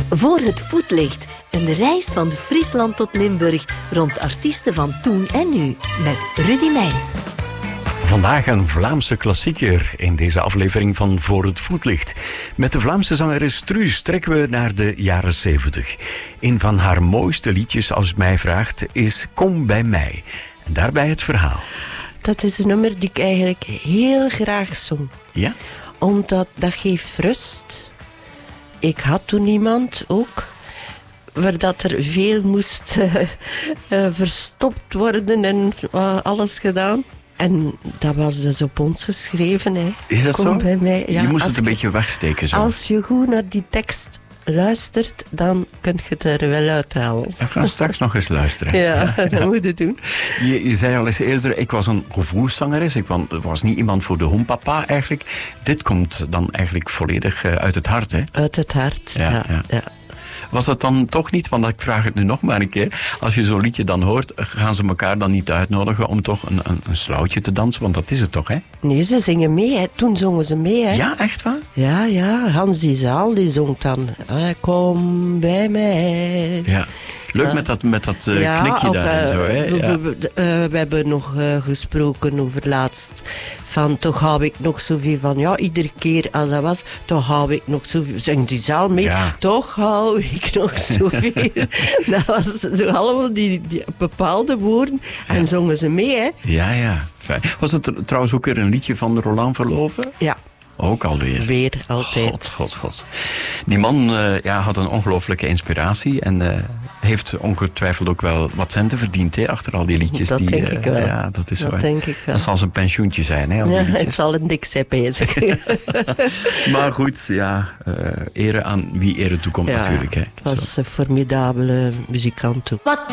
Voor het voetlicht. Een reis van Friesland tot Limburg rond artiesten van toen en nu. Met Rudy Meijns. Vandaag een Vlaamse klassieker in deze aflevering van Voor het voetlicht. Met de Vlaamse zangeres Truus trekken we naar de jaren 70. Een van haar mooiste liedjes, als het mij vraagt, is Kom bij mij. En daarbij het verhaal. Dat is een nummer die ik eigenlijk heel graag zong. Ja? Omdat dat geeft rust. Ik had toen iemand ook, waar dat er veel moest verstopt worden en alles gedaan. En dat was dus op ons geschreven. Hè. Is dat Kom zo? bij mij. Ja, je moest het een beetje wegsteken zo. Als je goed naar die tekst luistert, dan kun je het er wel uithalen. We gaan straks nog eens luisteren. Ja, dat moet je doen. Je zei al eens eerder, ik was een gevoelszangeres. Ik was niet iemand voor de hoempapa eigenlijk. Dit komt dan eigenlijk volledig uit het hart, hè? Uit het hart, ja. Was dat dan toch niet, want ik vraag het nu nog maar een keer, als je zo'n liedje dan hoort, gaan ze elkaar dan niet uitnodigen om toch een sloutje te dansen? Want dat is het toch, hè? Nee, ze zingen mee, hè. Toen zongen ze mee, hè. Ja, echt waar? Ja, Hans die Zaal, die zong dan Kom bij mij. Ja. Leuk met dat knikje daar en zo, hè? We hebben nog gesproken over laatst. Van toch hou ik nog zoveel van. Ja, iedere keer als dat was, toch hou ik nog zoveel. Zing die zaal mee. Ja. Toch hou ik nog zoveel. Dat was zo allemaal die bepaalde woorden. En zongen ze mee, hè? Ja. Fijn. Was het trouwens ook weer een liedje van Roland Verloven? Ja. Ook alweer. Weer, altijd. God. Die man had een ongelooflijke inspiratie en heeft ongetwijfeld ook wel wat centen verdiend, hè, achter al die liedjes. Dat denk ik wel. Ja, dat is zo. Denk ik wel. Dat zal zijn pensioentje zijn, hè, al die liedjes. Het zal een dik zijn bezig. Maar goed, ere aan wie ere toekomt natuurlijk. Hè. Het was een formidabele muzikant ook.